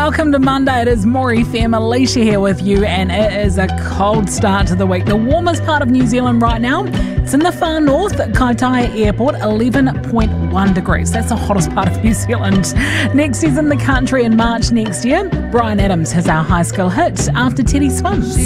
Welcome to Monday. It is Maury Fair, Alicia here with you, and it is a cold start to the week. The warmest part of New Zealand right now, it's in the far north, Kaitaia Airport, 11.1 degrees. That's the hottest part of New Zealand. Next is in the country in March next year. Bryan Adams has our high school hit after Teddy Swims.